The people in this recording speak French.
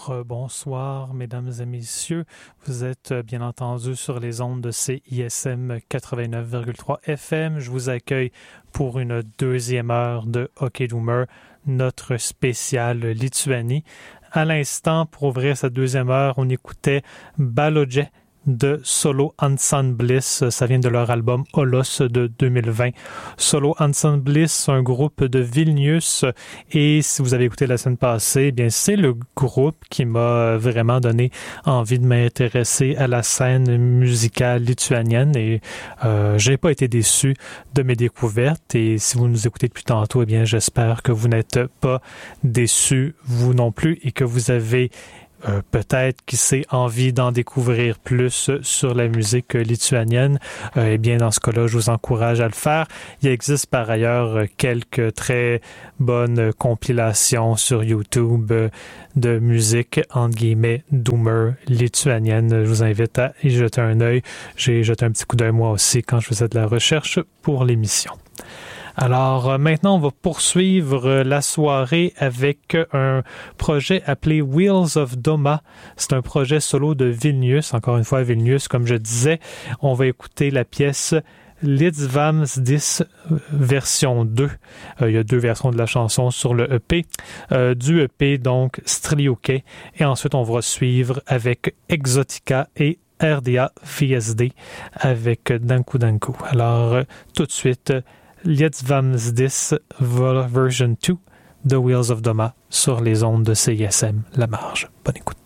Bonsoir, mesdames et messieurs. Vous êtes bien entendu sur les ondes de CISM 89,3 FM. Je vous accueille pour une deuxième heure de Hockey Doomer, notre spécial Lituanie. À l'instant, pour ouvrir cette deuxième heure, on écoutait Balodje de Solo Ansamblis. Ça vient de leur album Holos de 2020. Solo Ansamblis, un groupe de Vilnius. Et si vous avez écouté la semaine passée, eh bien c'est le groupe qui m'a vraiment donné envie de m'intéresser à la scène musicale lituanienne. Et j'ai pas été déçu de mes découvertes. Et si vous nous écoutez depuis tantôt, eh bien j'espère que vous n'êtes pas déçus, vous non plus, et que vous avez peut-être, qui sait, envie d'en découvrir plus sur la musique lituanienne, eh bien, dans ce cas-là, je vous encourage à le faire. Il existe par ailleurs quelques très bonnes compilations sur YouTube de musique, entre guillemets, doomer lituanienne. Je vous invite à y jeter un œil. J'ai jeté un petit coup d'œil moi aussi quand je faisais de la recherche pour l'émission. Alors maintenant, on va poursuivre la soirée avec un projet appelé Wheels of Doma. C'est un projet solo de Vilnius. Encore une fois, Vilnius, comme je disais. On va écouter la pièce Litvamsdis version 2. Il y a deux versions de la chanson sur le EP. Du EP, donc, Striuke. Et ensuite, on va suivre avec Exotica et RDA VSD avec Danku Danku. Alors, tout de suite, Litvamsdis version 2 de Wheels of Doma sur les ondes de CISM La Marge. Bonne écoute.